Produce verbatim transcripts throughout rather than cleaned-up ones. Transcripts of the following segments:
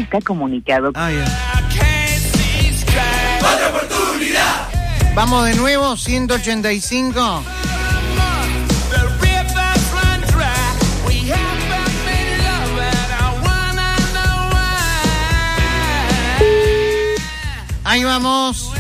está comunicado. Ah, ya. ¡Otra oportunidad! Vamos de nuevo, ciento ochenta y cinco. Ahí vamos.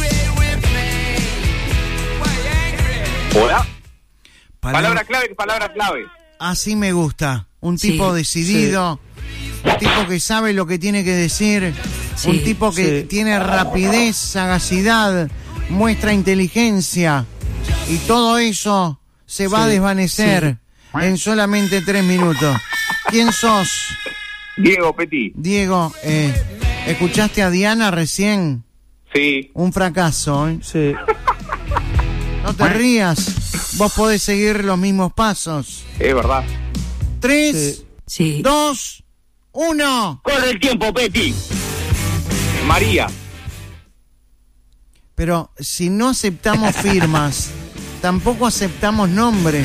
Hola. Palabra, palabra clave, palabra clave. Así me gusta. Un tipo sí, decidido. Sí. Un tipo que sabe lo que tiene que decir. Sí, un tipo que sí. tiene rapidez, sagacidad, muestra inteligencia. Y todo eso se va sí, a desvanecer sí. en solamente tres minutos. ¿Quién sos? Diego Petit. Diego, eh, ¿escuchaste a Diana recién? Sí. Un fracaso, ¿eh? Sí. No te rías. Vos podés seguir los mismos pasos. Es verdad. Tres, sí. Sí. dos, uno. Corre el tiempo, Petit. María. Pero si no aceptamos firmas, tampoco aceptamos nombres.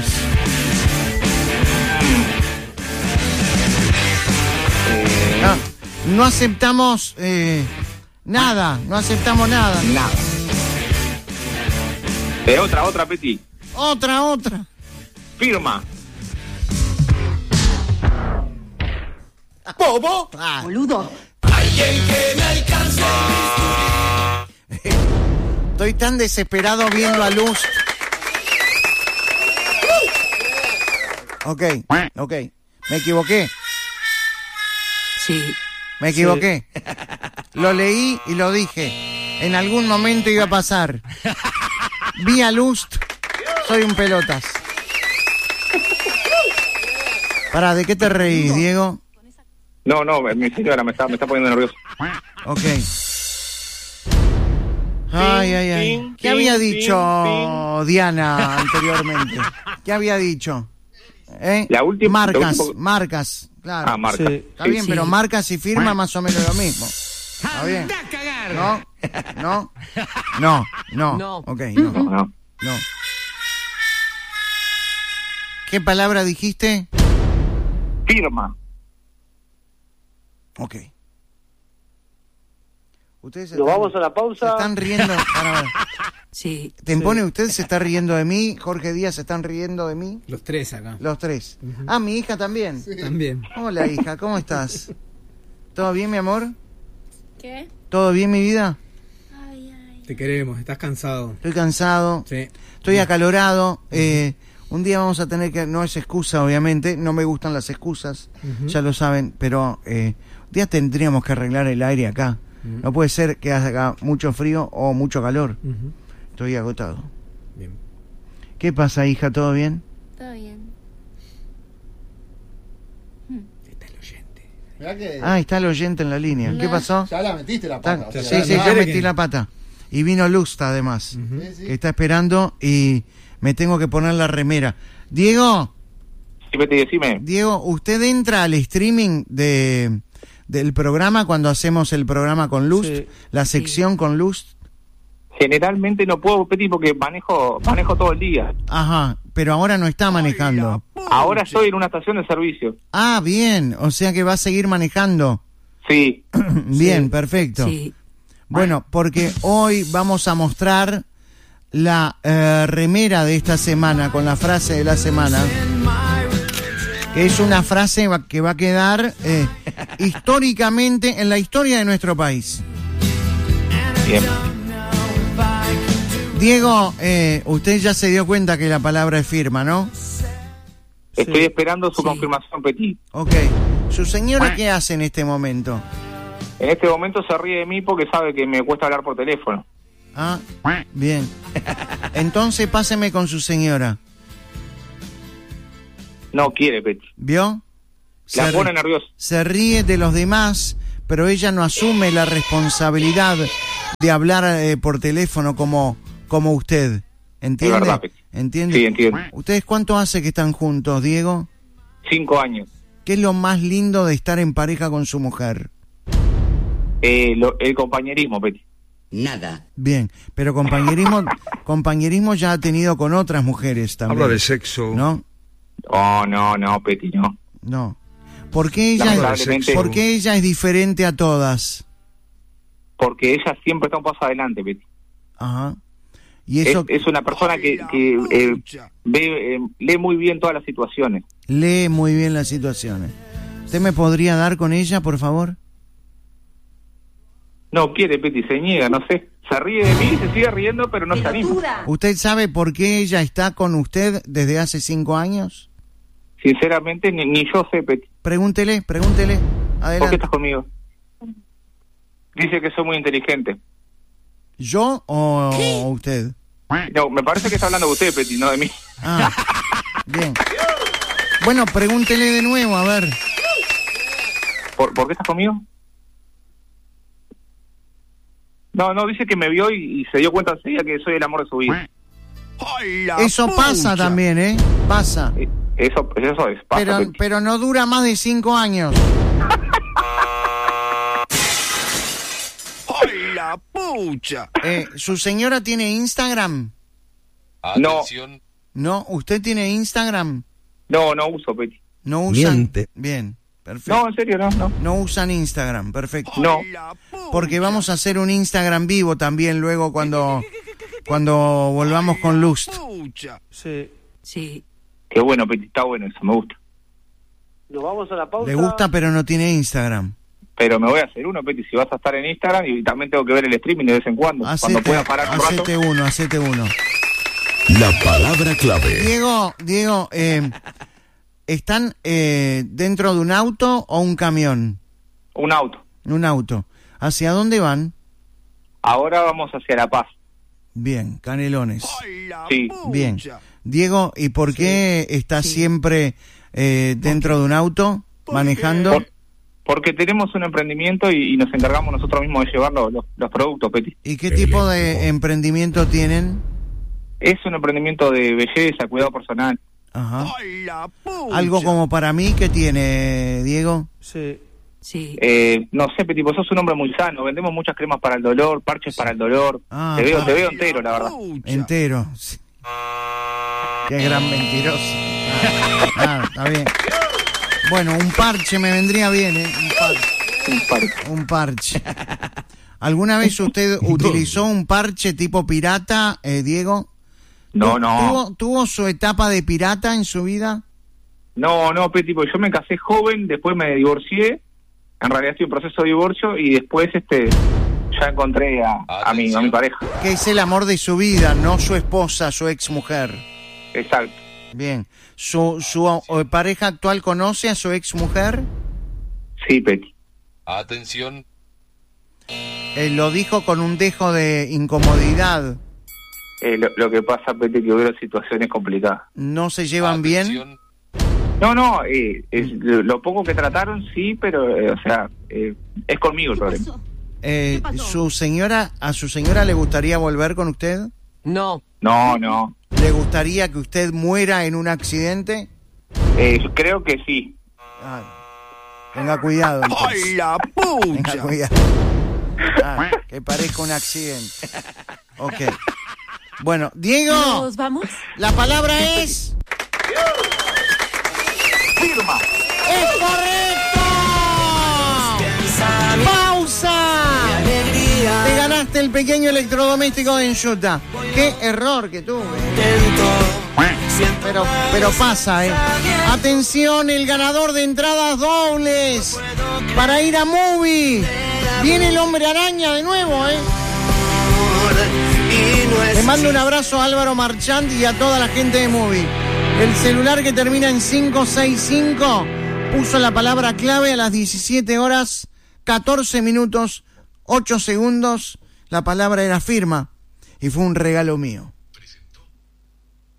Eh... No, no aceptamos eh, nada, no aceptamos nada. Nada. Eh, otra, otra, Petit. Otra, otra. Firma. ¿Bobo? Ah. Boludo. Alguien que me alcance. Estoy tan desesperado viendo a Luz. Ok, ok. Me equivoqué. Sí. Me equivoqué. Sí. Lo leí y lo dije. En algún momento iba a pasar. Vi a Luz. Soy un pelotas. Pará, ¿de qué te reís, Diego? No, no, mi señora me está, me está poniendo nervioso. Ok. Ay, ay, ay. ¿Qué había dicho Diana anteriormente? ¿Qué había dicho? ¿Eh? La última. Marcas, la última... marcas, claro. Ah, marcas. Sí. Está bien, sí. pero marcas y firma más o menos lo mismo. ¿Está bien? ¿No? ¿No? No, no. No. Ok, no. No, no. No. ¿Qué palabra dijiste? Firma. Ok. Ustedes Nos vamos a la pausa. Se están riendo. Para ver. Sí. Tempone, Sí. ¿usted se está riendo de mí? Jorge Díaz, ¿se están riendo de mí? Los tres acá. Los tres. Uh-huh. Ah, mi hija también. Sí. También. Hola, hija, ¿cómo estás? ¿Todo bien, mi amor? ¿Qué? ¿Todo bien, mi vida? Ay, ay. Te queremos, estás cansado. Estoy cansado. Sí. Estoy acalorado. Eh, un día vamos a tener que... No es excusa, obviamente. No me gustan las excusas. Uh-huh. Ya lo saben. Pero eh, un día tendríamos que arreglar el aire acá. Uh-huh. No puede ser que haga mucho frío o mucho calor. Uh-huh. Estoy agotado. Bien. ¿Qué pasa, hija? ¿Todo bien? Todo bien. Está el oyente. Mirá que Ah, está el oyente en la línea. No. ¿Qué pasó? ya la metiste la pata. Está- o sea, sí, sí, ya- ya quiere metí que- la pata. Y vino Lusta, además. Uh-huh. Sí, sí. Que está esperando y me tengo que poner la remera. Diego, Sí, Petit, decime. Diego, ¿usted entra al streaming de del programa cuando hacemos el programa con Lust? Sí. La sección Sí. con Lust. Generalmente no puedo, Petit, porque manejo manejo todo el día. Ajá, pero ahora no está manejando. Ahora estoy en una estación de servicio. Ah, bien, o sea que va a seguir manejando. Sí. Bien, Sí. perfecto. Sí. Bueno, porque hoy vamos a mostrar la eh, remera de esta semana con la frase de la semana, que es una frase va- que va a quedar eh, históricamente en la historia de nuestro país. Bien. Diego, eh, usted ya se dio cuenta que la palabra es firma, ¿no? Estoy esperando su Sí. confirmación, Petit. Ok. ¿Su señora qué hace en este momento? En este momento se ríe de mí porque sabe que me cuesta hablar por teléfono. Ah, bien. Entonces páseme con su señora. No quiere, Petit. ¿Vio? La Se pone ri- nerviosa. Se ríe de los demás, pero ella no asume la responsabilidad de hablar eh, por teléfono como, como usted. ¿Entiende? Es verdad, Petit. ¿Entiende? Sí, entiendo. ¿Ustedes cuánto hace que están juntos, Diego? Cinco años. ¿Qué es lo más lindo de estar en pareja con su mujer? Eh, lo- el compañerismo, Petit. Nada. Bien, pero compañerismo compañerismo ya ha tenido con otras mujeres también. Habla de sexo. ¿No? Oh, no, no, Petit, no. No. ¿Por qué ella, Lamentablemente- ¿por qué ella es diferente a todas? Porque ella siempre está un paso adelante, Peti. Ajá. Y Es, eso es una persona que, que eh, ve, eh, lee muy bien todas las situaciones. lee muy bien las situaciones. ¿Usted me podría dar con ella, por favor? No quiere, Peti, se niega, no sé. Se ríe de mí, se sigue riendo, pero no se anima. ¿Usted sabe por qué ella está con usted desde hace cinco años? Sinceramente, ni, ni yo sé, Peti. Pregúntele, pregúntele. ¿Por qué Adelante. estás conmigo? Dice que soy muy inteligente. ¿Yo o, o usted? No, me parece que está hablando de usted, Peti, no de mí. Ah, bien. Bueno, pregúntele de nuevo, a ver. ¿Por, ¿por qué estás conmigo? No, no, dice que me vio y, y se dio cuenta enseguida que soy el amor de su vida. Eso pasa también, ¿eh? Pasa. Eh, Eso, eso es, pasa, Pero, Peti. pero no dura más de cinco años. ¡Ay, la pucha! Eh, ¿Su señora tiene Instagram? No, ¿No? ¿Usted tiene Instagram? no, no uso, Peti. ¿No usan? Miente. Bien, perfecto. No, en serio, no, no. No usan Instagram, perfecto. No. Porque vamos a hacer un Instagram vivo también luego cuando, cuando volvamos con Lust. Pucha. Sí. Sí. Qué bueno, Peti, está bueno eso, me gusta. Nos vamos a la pausa. Le gusta pero no tiene Instagram. Pero me voy a hacer uno, Peti, si vas a estar en Instagram y también tengo que ver el streaming de vez en cuando. cuando Hacete, pueda parar un rato. hacete uno, hacete uno. La palabra clave. Diego, Diego, eh, ¿están eh, dentro de un auto o un camión? Un auto. Un auto. ¿Hacia dónde van? Ahora vamos hacia La Paz. Bien, Canelones. ¡Ay, la Sí. pucha! Bien. Diego, ¿y por qué estás Sí. siempre eh, dentro de un auto, manejando? Por- porque tenemos un emprendimiento y, y nos encargamos nosotros mismos de llevar los, los, los productos, Peti. ¿Y qué tipo de emprendimiento tienen? Es un emprendimiento de belleza, cuidado personal. Ajá. ¡Ay, la pucha! Algo como para mí que tiene, Diego. Sí. Sí. Eh, no sé, Peti, vos sos un hombre muy sano. Vendemos muchas cremas para el dolor, parches para el dolor. Ah, te veo, pa- te veo entero, la verdad. Pucha. Entero. Sí. Qué gran mentiroso. Ah, ah, está bien. Bueno, un parche me vendría bien, ¿eh? Un parche. Un parche. Un parche. ¿Alguna vez usted utilizó un parche tipo pirata, eh, Diego? No, ¿Tu- no. ¿Tuvo, ¿Tuvo su etapa de pirata en su vida? No, no, Peti, porque yo me casé joven, después me divorcié. En realidad estoy en proceso de divorcio y después este ya encontré a, a, mi, a mi pareja. Que es el amor de su vida, no su esposa, su ex mujer. Exacto. Bien. ¿Su, su eh, pareja actual conoce a su ex mujer? Sí, Peti. Atención. Eh, lo dijo con un dejo de incomodidad. Eh, lo, lo que pasa, Peti, que hubo situaciones complicadas. ¿No se llevan bien? No, no, eh, es, lo, lo poco que trataron, sí, pero, eh, o sea, eh, es conmigo el problema. Eh, ¿Su señora, a su señora le gustaría volver con usted? No. No, no. ¿Le gustaría que usted muera en un accidente? Eh, yo creo que sí. Ah, tenga cuidado. entonces. ¡Ay, la Tenga pucha! cuidado. Ah, que parezca un accidente. Ok. Bueno, Diego, ¿Nos vamos? la palabra es... ¡Firma! ¡Es correcto! ¡Pausa! Te ganaste el pequeño electrodoméstico de Enchuta. ¡Qué error que tuve! Pero, pero pasa, ¿eh? Atención, el ganador de entradas dobles para ir a Movie. Viene el Hombre Araña de nuevo, ¿eh? Le mando un abrazo a Álvaro Marchand y a toda la gente de Movie. El celular que termina en cinco seis cinco puso la palabra clave a las diecisiete horas, catorce minutos, ocho segundos. La palabra era firma y fue un regalo mío.